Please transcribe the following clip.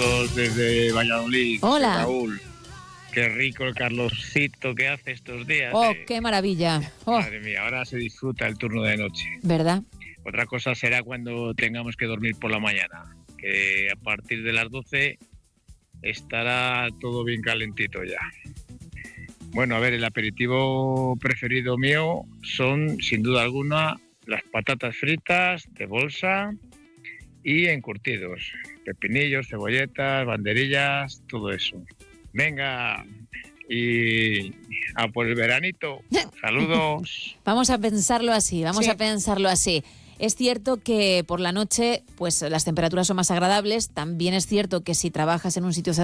Carlos desde Valladolid. Hola. Raúl. Qué rico el Carlosito que hace estos días. ¡Oh, qué maravilla! Oh. Madre mía, ahora se disfruta el turno de noche. ¿Verdad? Otra cosa será cuando tengamos que dormir por la mañana, que a partir de las 12 estará todo bien calentito ya. Bueno, a ver, el aperitivo preferido mío son, sin duda alguna, las patatas fritas de bolsa y encurtidos. Pepinillos, cebolletas, banderillas, todo eso. Venga, y a por el veranito. Saludos. Vamos a pensarlo así, Sí. a pensarlo así. Es cierto que por la noche pues las temperaturas son más agradables. También es cierto que si trabajas en un sitio